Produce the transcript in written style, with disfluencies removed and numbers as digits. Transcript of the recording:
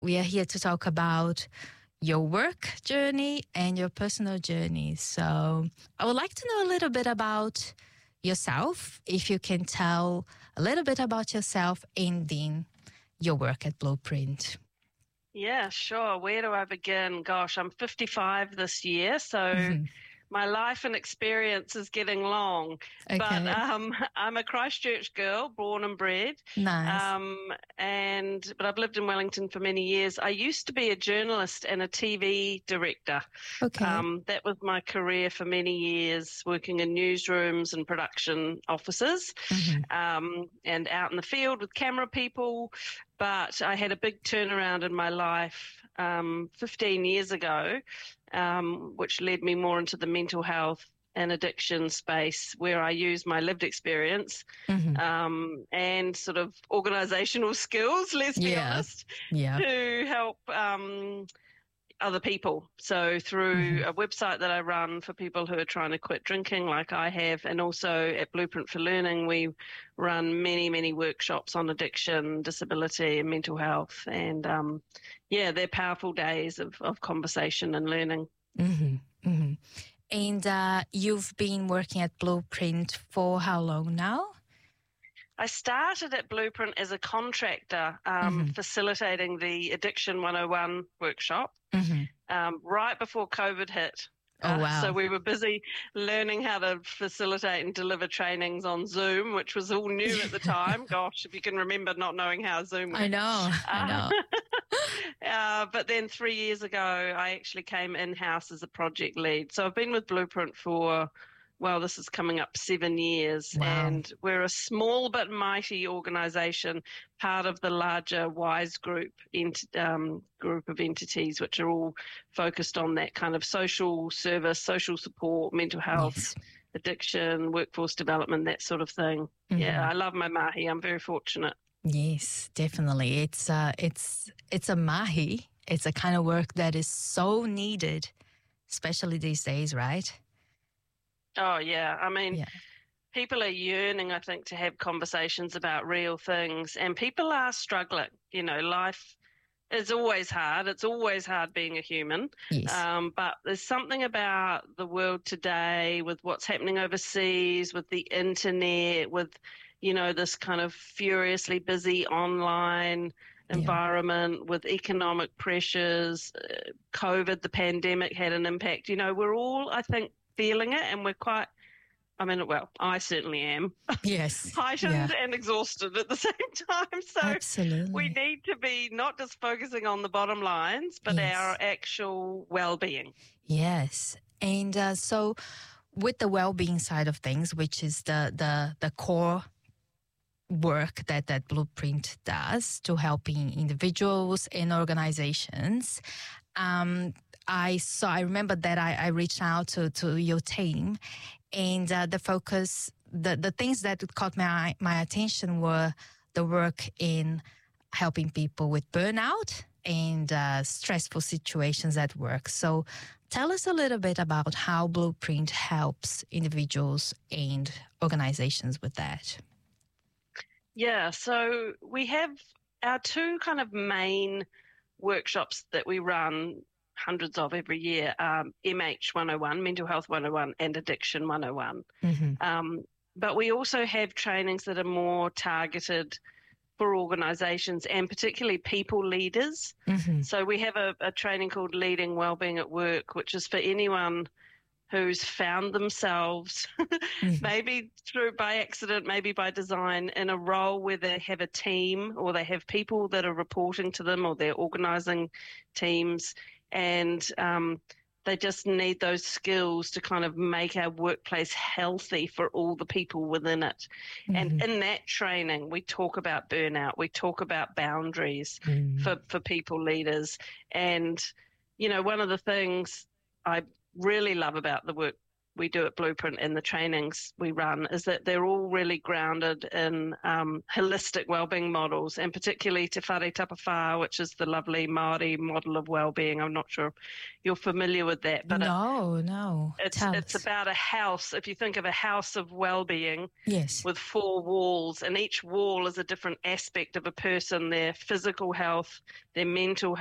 we are here to talk about your work journey and your personal journey. So I would like to know a little bit about yourself, if you can tell a little bit about yourself and then your work at Blueprint. Yeah, sure. Where do I begin? Gosh, I'm 55 this year, so my life and experience is getting long. Okay. But I'm a Christchurch girl, born and bred. Nice. But I've lived in Wellington for many years. I used to be a journalist and a TV director. Okay. That was my career for many years, working in newsrooms and production offices, and out in the field with camera people. But I had a big turnaround in my life 15 years ago, which led me more into the mental health and addiction space, where I use my lived experience and sort of organizational skills, let's be honest, to help other people. So through a website that I run for people who are trying to quit drinking like I have, and also at Blueprint for Learning, we run many, many workshops on addiction, disability and mental health. And they're powerful days of conversation and learning. And you've been working at Blueprint for how long now? I started at Blueprint as a contractor, facilitating the Addiction 101 workshop right before COVID hit. Oh, wow. So we were busy learning how to facilitate and deliver trainings on Zoom, which was all new at the time. Gosh, if you can remember not knowing how Zoom works. I know. But then 3 years ago, I actually came in-house as a project lead. So I've been with Blueprint for, this is coming up 7 years. Wow. And we're a small but mighty organisation, part of the larger WISE group of entities, which are all focused on that kind of social service, social support, mental health, addiction, workforce development, that sort of thing. Yeah, I love my mahi. I'm very fortunate. Yes, definitely. It's a mahi. It's a kind of work that is so needed, especially these days, right? Oh, yeah. I mean, people are yearning, I think, to have conversations about real things, and people are struggling. You know, life is always hard. It's always hard being a human. Yes. But there's something about the world today with what's happening overseas, with the internet, with, you know, this kind of furiously busy online environment, with economic pressures, COVID, the pandemic had an impact. You know, we're all, I think, feeling it, and we're quite, I certainly am. Yes. Heightened and exhausted at the same time. So absolutely, we need to be not just focusing on the bottom lines, but our actual well-being. Yes. And so with the well-being side of things, which is the core work that Blueprint does to helping individuals and organizations, I remember that I reached out to your team, and the focus, the things that caught my attention were the work in helping people with burnout and stressful situations at work. So tell us a little bit about how Blueprint helps individuals and organizations with that. Yeah, so we have our two kind of main workshops that we run, hundreds of every year, MH 101, Mental Health 101, and Addiction 101. But we also have trainings that are more targeted for organisations and particularly people leaders. So we have a training called Leading Wellbeing at Work, which is for anyone who's found themselves, maybe by accident, maybe by design, in a role where they have a team or they have people that are reporting to them or they're organising teams, and they just need those skills to kind of make our workplace healthy for all the people within it. And in that training, we talk about burnout, we talk about boundaries for people leaders. And, you know, one of the things I really love about the work we do at Blueprint and the trainings we run is that they're all really grounded in holistic wellbeing models, and particularly Te Whare Tapawhā, which is the lovely Māori model of wellbeing. I'm not sure if you're familiar with that, but no. It's about a house. If you think of a house of well-being, yes, with 4 walls, and each wall is a different aspect of a person, their physical health, their mental